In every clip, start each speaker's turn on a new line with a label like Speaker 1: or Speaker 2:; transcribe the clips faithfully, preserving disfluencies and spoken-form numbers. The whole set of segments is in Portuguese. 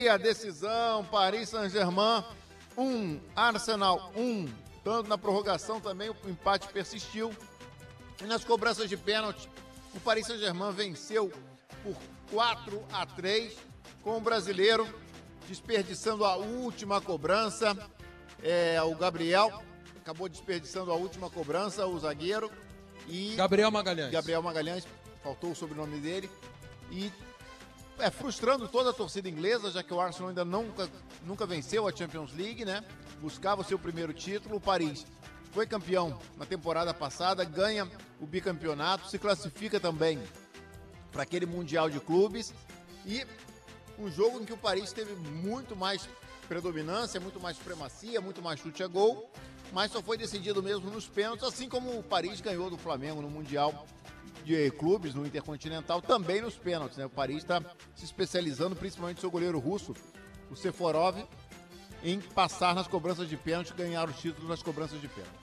Speaker 1: E a decisão, Paris Saint-Germain um, Arsenal um. Tanto na prorrogação também o empate persistiu. E nas cobranças de pênalti, o Paris Saint-Germain venceu por quatro a três, com o brasileiro desperdiçando a última cobrança. É, o Gabriel acabou desperdiçando a última cobrança, o zagueiro. E
Speaker 2: Gabriel Magalhães.
Speaker 1: Gabriel Magalhães, faltou o sobrenome dele. E é frustrando toda a torcida inglesa, já que o Arsenal ainda nunca, nunca venceu a Champions League, né? Buscava o seu primeiro título. O Paris foi campeão na temporada passada, ganha o bicampeonato, se classifica também para aquele Mundial de Clubes. E um jogo em que o Paris teve muito mais predominância, muito mais supremacia, muito mais chute a gol, mas só foi decidido mesmo nos pênaltis, assim como o Paris ganhou do Flamengo no Mundial de Clubes, no Intercontinental, também nos pênaltis, né? O Paris está se especializando, principalmente o seu goleiro russo, o Seforov, em passar nas cobranças de pênalti e ganhar os títulos nas cobranças de pênalti.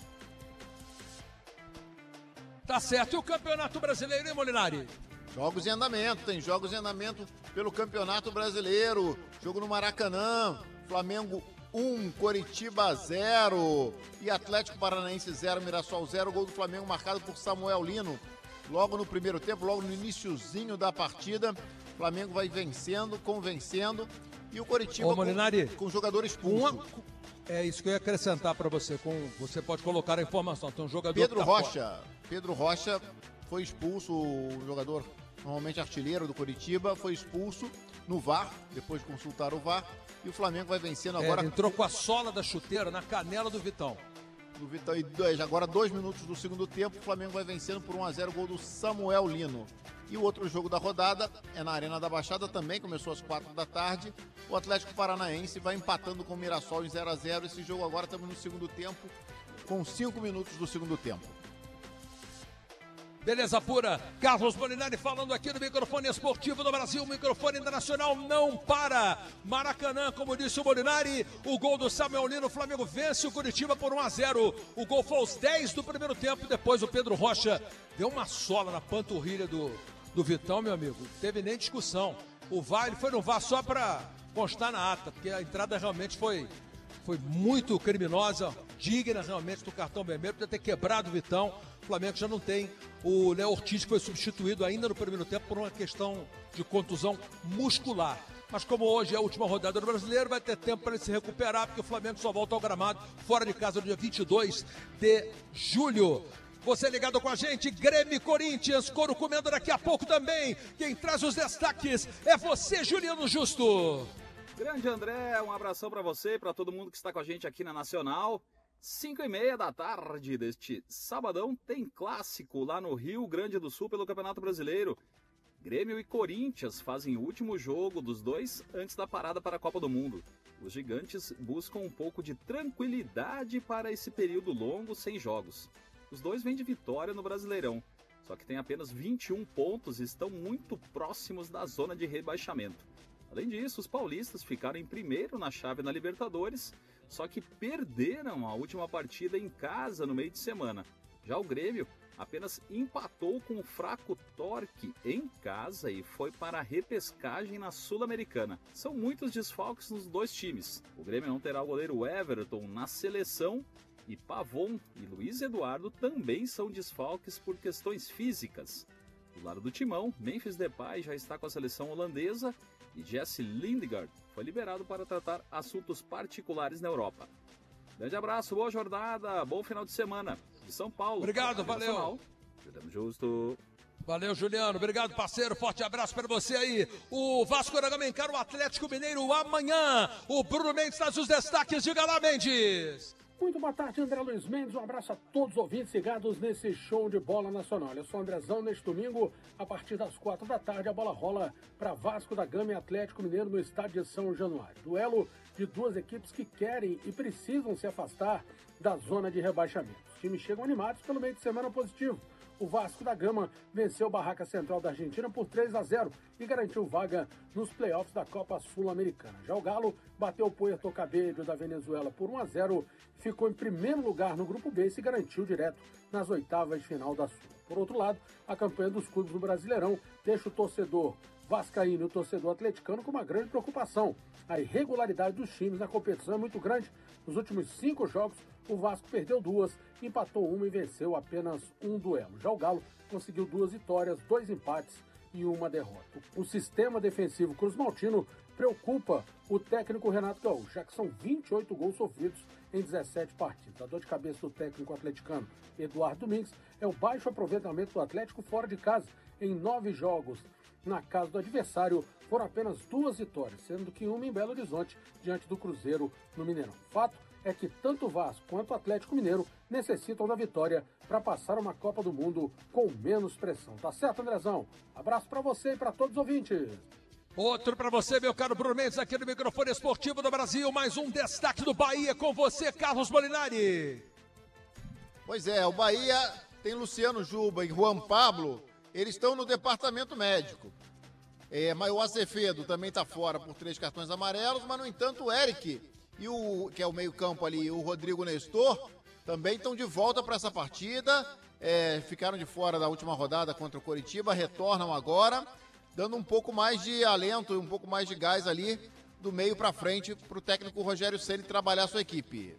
Speaker 2: Tá certo. E o Campeonato Brasileiro, hein, Molinari?
Speaker 1: Jogos em andamento, tem jogos em andamento pelo Campeonato Brasileiro. Jogo no Maracanã, Flamengo um, Coritiba zero e Atlético Paranaense zero, Mirassol zero. Gol do Flamengo marcado por Samuel Lino. Logo no primeiro tempo, logo no iniciozinho da partida, o Flamengo vai vencendo, convencendo. E o Coritiba
Speaker 2: Ô, Molinari,
Speaker 1: com, com jogador expulso.
Speaker 2: Uma, é isso que eu ia acrescentar para você. Com, você pode colocar a informação. Tem um jogador
Speaker 1: Pedro
Speaker 2: tá
Speaker 1: Rocha.
Speaker 2: fora.
Speaker 1: Pedro Rocha foi expulso, o jogador normalmente artilheiro do Coritiba, foi expulso no V A R, depois de consultar o V A R. E o Flamengo vai vencendo agora.
Speaker 2: É, entrou com a sola da chuteira na canela do Vitão.
Speaker 1: Do Vitão. E dois, agora dois minutos do segundo tempo, o Flamengo vai vencendo por um a zero, gol do Samuel Lino. E o outro jogo da rodada é na Arena da Baixada, também começou às quatro da tarde. O Atlético Paranaense vai empatando com o Mirassol em zero a zero. Esse jogo agora estamos no segundo tempo, com cinco minutos do segundo tempo.
Speaker 2: Beleza pura. Carlos Molinari falando aqui no microfone esportivo do Brasil. O microfone internacional não para. Maracanã, como disse o Molinari, o gol do Samuel Lino, o Flamengo vence o Curitiba por um a zero. O gol foi aos dez do primeiro tempo. Depois o Pedro Rocha deu uma sola na panturrilha do, do Vitão, meu amigo. Não teve nem discussão. O V A R, ele foi no V A R só para constar na ata, porque a entrada realmente foi... Foi muito criminosa, digna realmente do cartão vermelho, podia ter quebrado o Vitão. O Flamengo já não tem o Léo Ortiz, que foi substituído ainda no primeiro tempo por uma questão de contusão muscular. Mas como hoje é a última rodada do Brasileiro, vai ter tempo para ele se recuperar, porque o Flamengo só volta ao gramado fora de casa no dia vinte e dois de julho. Você ligado com a gente, Grêmio e Corinthians, couro comendo daqui a pouco também. Quem traz os destaques é você, Juliano Justo.
Speaker 3: Grande André, um abração para você e para todo mundo que está com a gente aqui na Nacional. Cinco e meia da tarde deste sabadão tem clássico lá no Rio Grande do Sul pelo Campeonato Brasileiro. Grêmio e Corinthians fazem o último jogo dos dois antes da parada para a Copa do Mundo. Os gigantes buscam um pouco de tranquilidade para esse período longo sem jogos. Os dois vêm de vitória no Brasileirão, só que têm apenas vinte e um pontos e estão muito próximos da zona de rebaixamento. Além disso, os paulistas ficaram em primeiro na chave na Libertadores, só que perderam a última partida em casa no meio de semana. Já o Grêmio apenas empatou com o fraco Torque em casa e foi para a repescagem na Sul-Americana. São muitos desfalques nos dois times. O Grêmio não terá o goleiro Everton na seleção e Pavon e Luiz Eduardo também são desfalques por questões físicas. Do lado do Timão, Memphis Depay já está com a seleção holandesa e Jesse Lindgaard foi liberado para tratar assuntos particulares na Europa. Grande abraço, boa jornada, bom final de semana. De São Paulo.
Speaker 2: Obrigado, valeu.
Speaker 3: Juliano Justo.
Speaker 2: Valeu, Juliano. Obrigado, parceiro. Forte abraço para você aí. O Vasco da Gama encara o Atlético Mineiro amanhã. O Bruno Mendes traz os destaques. Diga lá, Mendes.
Speaker 4: Muito boa tarde, André Luiz Mendes. Um abraço a todos os ouvintes ligados nesse show de bola nacional. Eu sou o Andrezão. Neste domingo, a partir das quatro da tarde, a bola rola para Vasco da Gama e Atlético Mineiro no estádio de São Januário. Duelo de duas equipes que querem e precisam se afastar da zona de rebaixamento. Os times chegam animados pelo meio de semana positivo. O Vasco da Gama venceu o Barraca Central da Argentina por três a zero e garantiu vaga nos playoffs da Copa Sul-Americana. Já o Galo bateu o Puerto Cabello da Venezuela por um a zero e ficou em primeiro lugar no Grupo B e se garantiu direto nas oitavas de final da Sul. Por outro lado, a campanha dos clubes do Brasileirão deixa o torcedor vascaíno e o torcedor atleticano com uma grande preocupação. A irregularidade dos times na competição é muito grande. Nos últimos cinco jogos, o Vasco perdeu duas, empatou uma e venceu apenas um duelo. Já o Galo conseguiu duas vitórias, dois empates e uma derrota. O sistema defensivo cruzmaltino preocupa o técnico Renato Gaúcho, já que são vinte e oito gols sofridos em dezessete partidas. A dor de cabeça do técnico atleticano Eduardo Domingues é o baixo aproveitamento do Atlético fora de casa. Em nove jogos na casa do adversário, foram apenas duas vitórias, sendo que uma em Belo Horizonte, diante do Cruzeiro no Mineirão. Fato é que tanto o Vasco quanto o Atlético Mineiro necessitam da vitória para passar uma Copa do Mundo com menos pressão. Tá certo, Andrezão? Abraço para você e para todos os ouvintes.
Speaker 2: Outro para você, meu caro Bruno Mendes, aqui no Microfone Esportivo do Brasil. Mais um destaque do Bahia com você, Carlos Molinari.
Speaker 1: Pois é, o Bahia tem Luciano Juba e Juan Pablo, eles estão no departamento médico. É, mas o Azevedo também está fora por três cartões amarelos, mas no entanto o Eric, e o, que é o meio campo ali, e o Rodrigo Nestor, também estão de volta para essa partida. É, ficaram de fora da última rodada contra o Coritiba, retornam agora, dando um pouco mais de alento e um pouco mais de gás ali do meio para frente para o técnico Rogério Ceni trabalhar a sua equipe.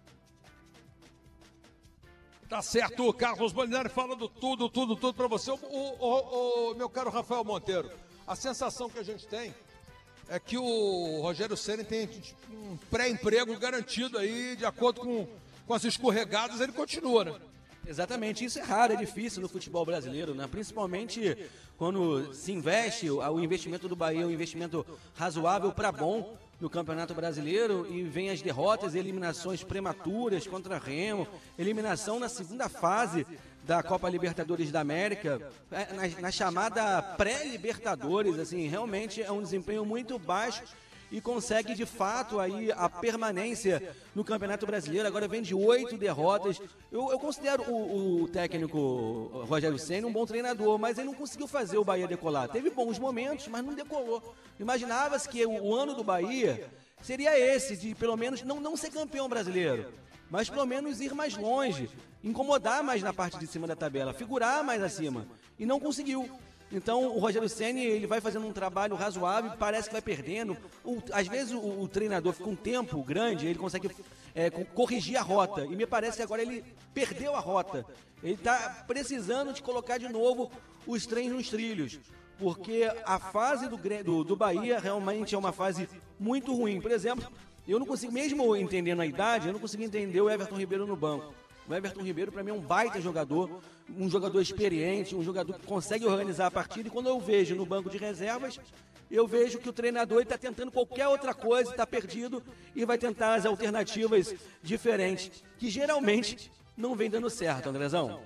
Speaker 2: Tá certo, Carlos Molinari falando tudo, tudo, tudo para você. O, o, o, o meu caro Rafael Monteiro, a sensação que a gente tem é que o Rogério Ceni tem um pré-emprego garantido aí, de acordo com, com as escorregadas, ele continua, né?
Speaker 5: Exatamente, isso é raro, é difícil no futebol brasileiro, né? Principalmente quando se investe, o investimento do Bahia é um investimento razoável para bom no Campeonato Brasileiro e vem as derrotas e eliminações prematuras contra Remo, eliminação na segunda fase da Copa Libertadores da América, na, na chamada pré-Libertadores, assim, realmente é um desempenho muito baixo e consegue de fato aí a permanência no Campeonato Brasileiro. Agora vem de oito derrotas. Eu, eu considero o, o técnico Rogério Ceni um bom treinador, mas ele não conseguiu fazer o Bahia decolar. Teve bons momentos, mas não decolou. Imaginava-se que o, o ano do Bahia seria esse, de pelo menos não, não ser campeão brasileiro, mas pelo menos ir mais longe, incomodar mais na parte de cima da tabela, figurar mais acima. E não conseguiu. Então o Rogério Ceni, ele vai fazendo um trabalho razoável, parece que vai perdendo. O, às vezes o, o treinador fica um tempo grande, ele consegue é, corrigir a rota. E me parece que agora ele perdeu a rota. Ele está precisando de colocar de novo os trens nos trilhos. Porque a fase do, do, do Bahia realmente é uma fase muito ruim. Por exemplo, eu não consigo, mesmo entendendo a idade, eu não consigo entender o Everton Ribeiro no banco. O Everton Ribeiro, para mim, é um baita jogador, um jogador experiente, um jogador que consegue organizar a partida. E quando eu vejo no banco de reservas, eu vejo que o treinador está tentando qualquer outra coisa, está perdido e vai tentar as alternativas diferentes, que geralmente não vem dando certo, Andrezão.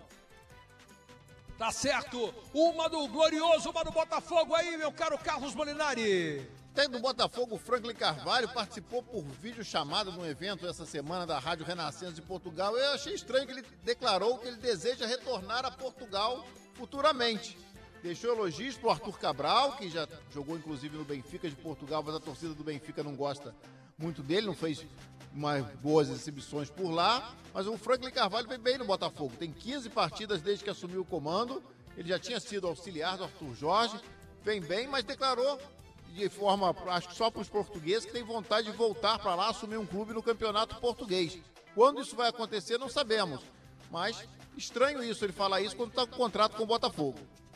Speaker 2: Tá certo. Uma do Glorioso, uma do Botafogo aí, meu caro Carlos Molinari.
Speaker 1: O técnico do Botafogo, Franklin Carvalho, participou por videochamada num evento essa semana da Rádio Renascença de Portugal. Eu achei estranho que ele declarou que ele deseja retornar a Portugal futuramente. Deixou elogios para o Arthur Cabral, que já jogou inclusive no Benfica de Portugal, mas a torcida do Benfica não gosta muito dele, não fez umas boas exibições por lá. Mas o Franklin Carvalho vem bem no Botafogo. Tem quinze partidas desde que assumiu o comando. Ele já tinha sido auxiliar do Arthur Jorge. Vem bem, mas declarou de forma, acho que só para os portugueses, que tem vontade de voltar para lá, assumir um clube no campeonato português. Quando isso vai acontecer, não sabemos. Mas estranho isso, ele falar isso quando está com contrato com o Botafogo.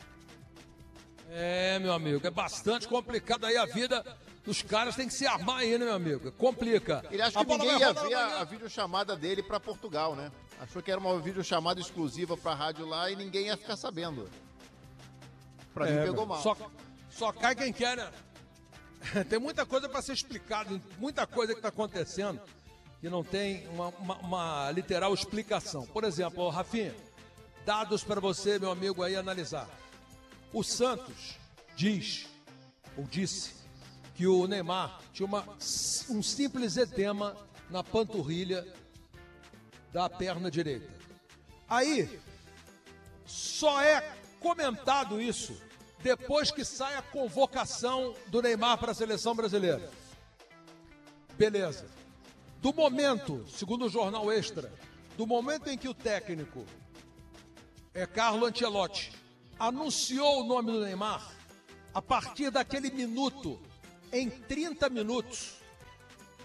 Speaker 2: É, meu amigo, é bastante complicado aí a vida dos caras, tem que se armar aí, né, meu amigo? Complica.
Speaker 1: Ele acha que ninguém ia ver a, a videochamada dele para Portugal, né? Achou que era uma videochamada exclusiva para a rádio lá e ninguém ia ficar sabendo. Para
Speaker 2: é,
Speaker 1: mim pegou mal.
Speaker 2: Só, só cai quem quer, né? Tem muita coisa para ser explicado, muita coisa que está acontecendo que não tem uma, uma, uma literal explicação. Por exemplo, ó, Rafinha, dados para você, meu amigo, aí analisar. O Santos diz, ou disse, que o Neymar tinha uma, um simples edema na panturrilha da perna direita. Aí, só é comentado isso depois que sai a convocação do Neymar para a seleção brasileira. Beleza. Do momento, segundo o Jornal Extra, do momento em que o técnico é Carlo Ancelotti anunciou o nome do Neymar, a partir daquele minuto, em trinta minutos,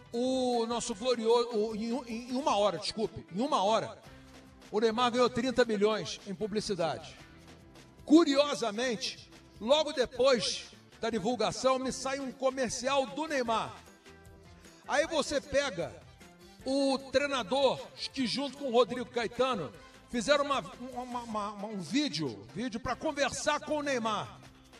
Speaker 2: o nosso glorioso, o, em, em uma hora, desculpe, em uma hora, o Neymar ganhou trinta milhões em publicidade. Curiosamente, logo depois da divulgação, me sai um comercial do Neymar. Aí você pega o treinador, que junto com o Rodrigo Caetano, fizeram uma, uma, uma, uma, um vídeo, vídeo para conversar com o Neymar.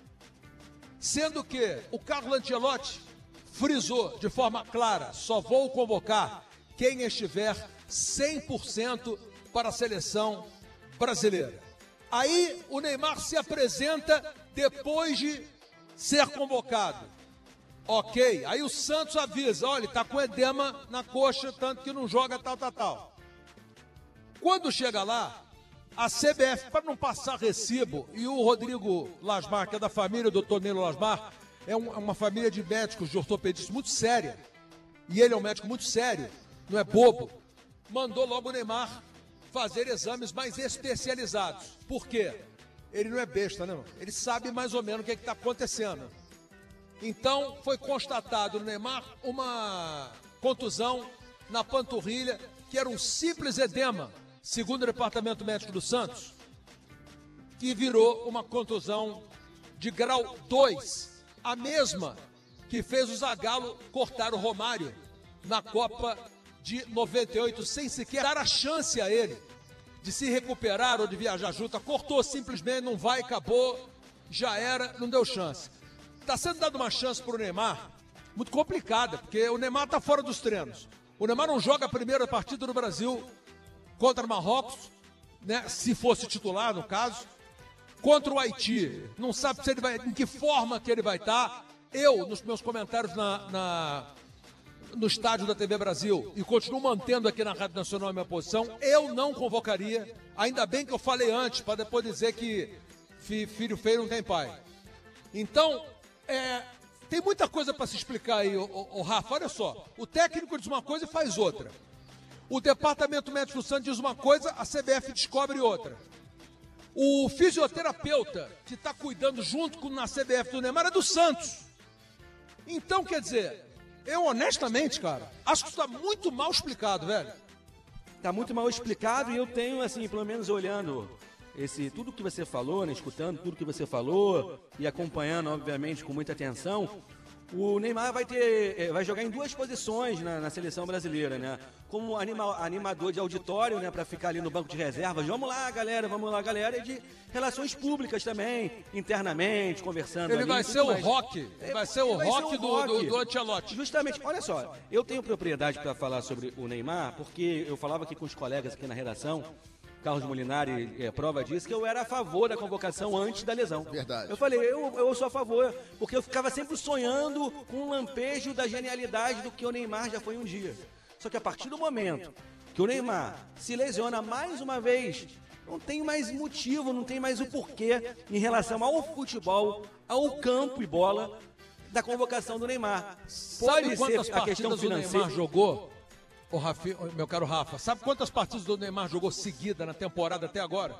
Speaker 2: Sendo que o Carlo Ancelotti frisou de forma clara, só vou convocar quem estiver cem por cento para a seleção brasileira. Aí o Neymar se apresenta depois de ser convocado. Ok, aí o Santos avisa, olha, ele tá com edema na coxa, tanto que não joga tal, tal, tal. Quando chega lá, a C B F, para não passar recibo, e o Rodrigo Lasmar, que é da família do doutor Nilo Lasmar, é um, uma família de médicos, de ortopedistas muito séria, e ele é um médico muito sério, não é bobo, mandou logo o Neymar fazer exames mais especializados. Por quê? Ele não é besta, né? Ele sabe mais ou menos o que está acontecendo. Então, foi constatado no Neymar uma contusão na panturrilha, que era um simples edema, segundo o Departamento Médico do Santos, que virou uma contusão de grau dois, a mesma que fez o Zagallo cortar o Romário na Copa de noventa e oito, sem sequer dar a chance a ele de se recuperar ou de viajar junto. Cortou simplesmente, não vai, acabou, já era, não deu chance. Está sendo dada uma chance para o Neymar, muito complicada, porque o Neymar está fora dos treinos. O Neymar não joga a primeira partida no Brasil contra Marrocos, né, se fosse titular, no caso. Contra o Haiti, não sabe se ele vai, em que forma que ele vai estar. Eu, nos meus comentários na, na, no estádio da T V Brasil, e continuo mantendo aqui na Rádio Nacional a minha posição, eu não convocaria. Ainda bem que eu falei antes, para depois dizer que filho feio não tem pai. Então, é, tem muita coisa para se explicar aí, o, o, o Rafa. Olha só, o técnico diz uma coisa e faz outra. O Departamento Médico do Santos diz uma coisa, a C B F descobre outra. O fisioterapeuta que está cuidando junto com na C B F do Neymar é do Santos. Então, quer dizer, eu honestamente, cara, acho que isso está muito mal explicado, velho.
Speaker 5: Está muito mal explicado, e eu tenho, assim, pelo menos olhando esse, tudo que você falou, né, escutando tudo que você falou e acompanhando, obviamente, com muita atenção, o Neymar vai ter, vai jogar em duas posições na, na seleção brasileira, né? Como anima, animador de auditório, né? Para ficar ali no banco de reservas. Vamos lá, galera, vamos lá, galera. E de relações públicas também, internamente, conversando.
Speaker 2: Ele
Speaker 5: ali,
Speaker 2: vai ser o
Speaker 5: mais.
Speaker 2: rock. Ele vai ser o
Speaker 5: vai
Speaker 2: rock,
Speaker 5: ser o
Speaker 2: do,
Speaker 5: rock.
Speaker 2: do, do Ancelotti.
Speaker 5: Justamente, olha só, eu tenho propriedade para falar sobre o Neymar, porque eu falava aqui com os colegas aqui na redação. Carlos Molinari é prova disso, que eu era a favor da convocação antes da lesão.
Speaker 1: Verdade.
Speaker 5: Eu falei, eu, eu sou a favor, porque eu ficava sempre sonhando com um lampejo da genialidade do que o Neymar já foi um dia. Só que a partir do momento que o Neymar se lesiona mais uma vez, não tem mais motivo, não tem mais o porquê em relação ao futebol, ao campo e bola da convocação do Neymar.
Speaker 2: Pode
Speaker 5: Sabe
Speaker 2: quantas
Speaker 5: ser a questão
Speaker 2: partidas o
Speaker 5: financeira.
Speaker 2: Neymar jogou? Ô, Rafi, meu caro Rafa, sabe quantas partidas o Neymar jogou seguida na temporada até agora?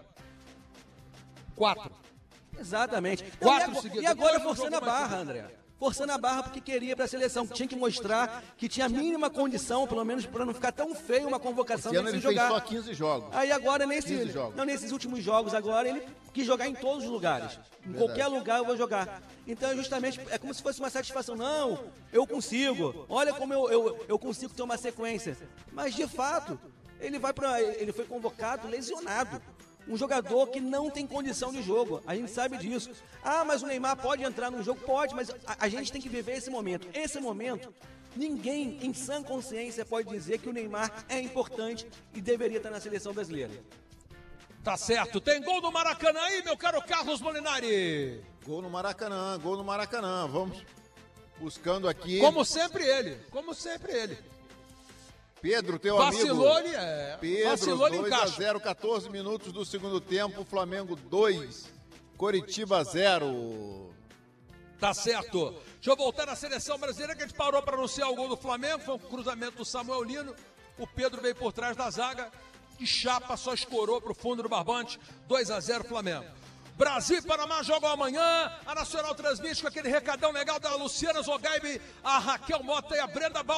Speaker 2: Quatro.
Speaker 5: Exatamente.
Speaker 2: Quatro
Speaker 5: e agora,
Speaker 2: seguidas.
Speaker 5: e agora
Speaker 2: Depois
Speaker 5: forçando a
Speaker 2: jogou mais
Speaker 5: barra, André. Forçando a barra porque queria para a seleção. Tinha que mostrar que tinha a mínima condição, pelo menos para não ficar tão feio uma convocação.
Speaker 1: Esse ano ele
Speaker 5: jogar.
Speaker 1: fez só quinze jogos.
Speaker 5: Aí agora, nesse,
Speaker 1: jogos.
Speaker 5: não, nesses últimos jogos agora, ele quis jogar em todos os lugares. Em
Speaker 1: Verdade.
Speaker 5: qualquer lugar eu vou jogar. Então, justamente, é como se fosse uma satisfação. Não, eu consigo. Olha como eu, eu, eu consigo ter uma sequência. Mas, de fato, ele, vai pra, ele foi convocado lesionado. Um jogador que não tem condição de jogo. A gente sabe disso. Ah, mas o Neymar pode entrar no jogo? Pode, mas a, a gente tem que viver esse momento. Esse momento, ninguém em sã consciência pode dizer que o Neymar é importante e deveria estar na seleção brasileira.
Speaker 2: Tá certo. Tem gol do Maracanã aí, meu caro Carlos Molinari.
Speaker 1: Gol no Maracanã, gol no Maracanã. Vamos buscando aqui.
Speaker 2: Como sempre ele. Como sempre ele.
Speaker 1: Pedro, teu
Speaker 2: Vacilou,
Speaker 1: amigo.
Speaker 2: ele é.
Speaker 1: Pedro,
Speaker 2: Vacilou, ele
Speaker 1: dois a
Speaker 2: encaixa.
Speaker 1: zero, catorze minutos do segundo tempo. Flamengo dois, Coritiba zero.
Speaker 2: Tá certo. Deixa eu voltar na seleção brasileira, que a gente parou para anunciar o gol do Flamengo. Foi um cruzamento do Samuel Lino. O Pedro veio por trás da zaga. E Chapa só escorou para o fundo do barbante. dois a zero Flamengo. Brasil e Panamá jogam amanhã. A Nacional transmite com aquele recadão legal da Luciana Zogaibe, a Raquel Mota e a Brenda Bal.